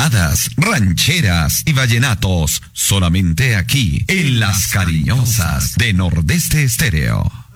baladas, rancheras y vallenatos, solamente aquí, en Las Cariñosas de Nordeste Estéreo.